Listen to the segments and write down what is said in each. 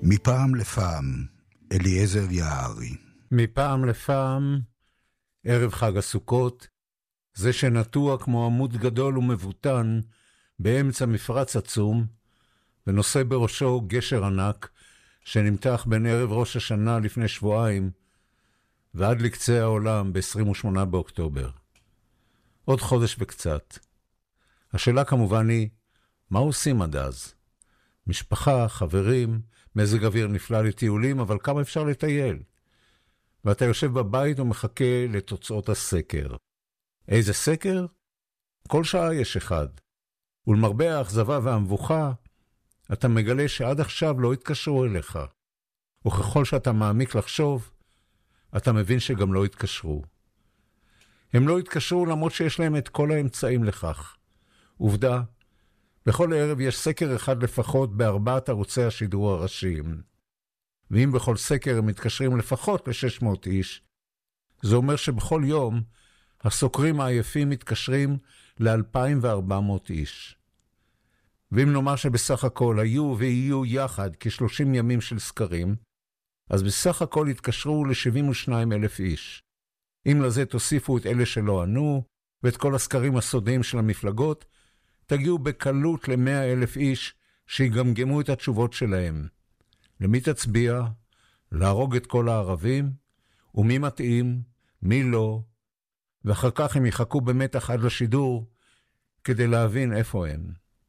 מפעם לפעם, אליעזר יערי. מפעם לפעם, ערב חג הסוכות, זה שנטוע כמו עמוד גדול ומבוטן באמצע מפרץ עצום, ונושא בראשו גשר ענק שנמתח בין ערב ראש השנה לפני שבועיים ועד לקצה העולם ב-28 באוקטובר. עוד חודש וקצת. השאלה כמובן היא, מה עושים עד אז? משפחה, חברים, מזג אוויר נפלא לטיולים, אבל כמה אפשר לטייל? ואתה יושב בבית ומחכה לתוצאות הסקר. איזה סקר? כל שעה יש אחד. ולמרבה האכזבה והמבוכה, אתה מגלה שעד עכשיו לא התקשרו אליך. וככל שאתה מעמיק לחשוב, אתה מבין שגם לא התקשרו. הם לא התקשרו למרות שיש להם את כל האמצעים לכך. עובדה, בכל ערב יש סקר אחד לפחות בארבעת ערוצי השידור הראשיים. ואם בכל סקר הם מתקשרים לפחות ל-600 איש, זה אומר שבכל יום הסוקרים העייפים מתקשרים ל-2,400 איש. ואם נאמר שבסך הכל היו ויהיו יחד כ-30 ימים של סקרים, אז בסך הכל התקשרו ל-72,000 איש. אם לזה תוסיפו את אלה שלא ענו, ואת כל הסקרים הסודיים של המפלגות, תגיעו בקלות ל-100,000 איש שיגמגמו את התשובות שלהם. למי תצביע? להרוג את כל הערבים? ומי מתאים? מי לא? ואחר כך הם יחכו במתח עד לשידור כדי להבין איפה הם.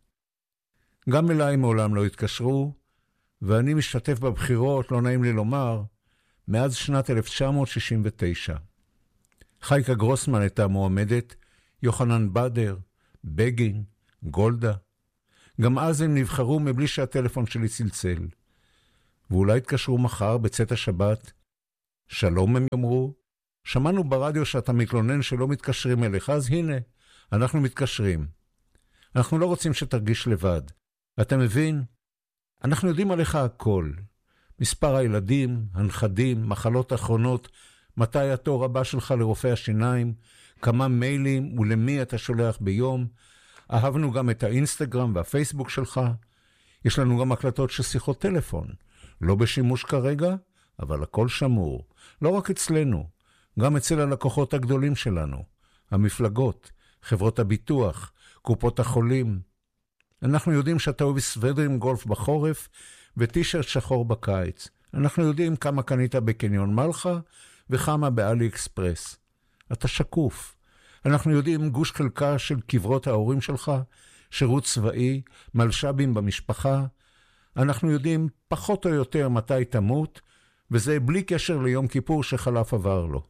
גם אליי מעולם לא התקשרו, ואני משתתף בבחירות, לא נעים לי לומר, מאז שנת 1969. חייקה גרוסמן הייתה מועמדת, יוחנן בדר, בגין, גולדה. גם אז הם נבחרו מבלי שהטלפון שלי צלצל. ואולי התקשרו מחר בצאת השבת. שלום הם יאמרו. שמענו ברדיו שאתה מתלונן שלא מתקשרים אליך, אז הנה, אנחנו מתקשרים. אנחנו לא רוצים שתרגיש לבד. אתה מבין? אנחנו יודעים עליך הכל. מספר הילדים, הנכדים, מחלות אחרונות, מתי התור הבא שלך לרופא השיניים, כמה מיילים ולמי אתה שולח ביום. אהבנו גם את האינסטגרם והפייסבוק שלך. יש לנו גם הקלטות של שיחות טלפון. לא בשימוש כרגע, אבל הכל שמור. לא רק אצלנו, גם אצל הלקוחות הגדולים שלנו. המפלגות, חברות הביטוח, קופות החולים. אנחנו יודעים שאתה אוהב סוודרים גולף בחורף וטישרט שחור בקיץ. אנחנו יודעים כמה קנית בקניון מלכה וכמה באלי אקספרס. אתה שקוף. אנחנו יודעים גוש חלקה של קברות ההורים שלך, שירות צבאי, מלשבים במשפחה. אנחנו יודעים פחות או יותר מתי תמות, וזה בלי קשר ליום כיפור שחלף עבר לו.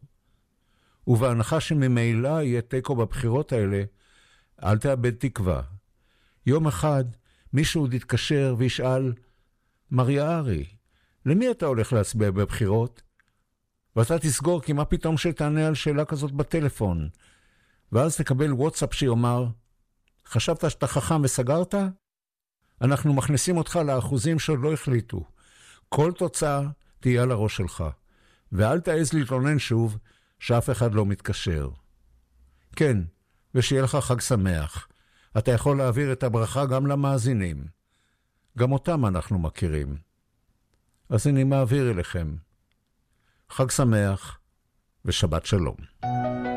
ובהנחה שממילא יהיה טקו בבחירות האלה, אל תאבד תקווה. יום אחד מישהו יתקשר וישאל, מר יערי, למי אתה הולך להצביע בבחירות? ואתה תסגור כי מה פתאום שתענה על שאלה כזאת בטלפון. ואז תקבל וואטסאפ שיאמר, חשבת שאתה חכם וסגרת? אנחנו מכניסים אותך לאחוזים שעוד לא החליטו. כל תוצאה תהיה על הראש שלך. ואל תעז להתלונן שוב שאף אחד לא מתקשר. כן, ושיהיה לך חג שמח. אתה יכול להעביר את הברכה גם למאזינים. גם אותם אנחנו מכירים. אז אני מעביר אליכם. חג שמח ושבת שלום.